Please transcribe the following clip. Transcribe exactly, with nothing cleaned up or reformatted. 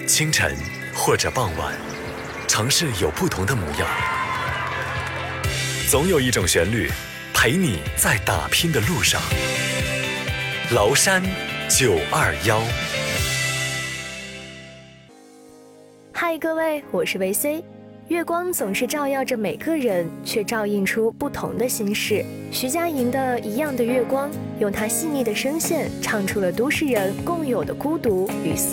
清晨或者傍晚，城市有不同的模样，总有一种旋律陪你在打拼的路上。崂山九二幺， 嗨，各位，我是维 C。月光总是照耀着每个人，却照映出不同的心事。徐佳莹的《一样的月光》，用她细腻的声线唱出了都市人共有的孤独与思